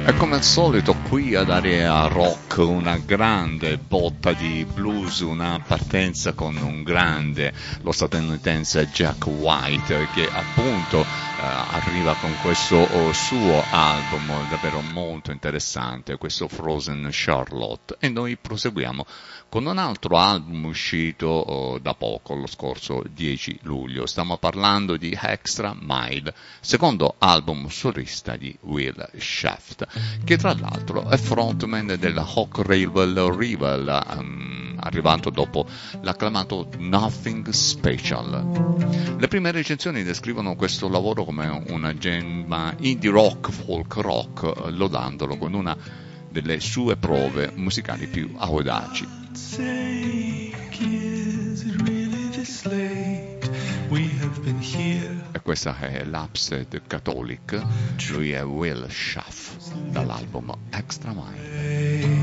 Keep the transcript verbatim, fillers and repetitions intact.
E come al solito qui ad Area Rock una grande botta di blues, una partenza con un grande, lo statunitense Jack White, che appunto eh, arriva con questo oh, suo album davvero molto interessante, questo Frozen Charlotte. E noi proseguiamo con un altro album uscito oh, da poco, lo scorso dieci luglio. Stiamo parlando di Extra Mile, secondo album solista di Will Shaft, che tra l'altro è frontman della Hawk Rival Rival, um, arrivato dopo l'acclamato Nothing Special. Le prime recensioni descrivono questo lavoro come una gemma indie rock, folk rock, lodandolo con una delle sue prove musicali più audaci. E questa è l'Upset Catholic, lui è Will Shaft dall'album Extra Mile.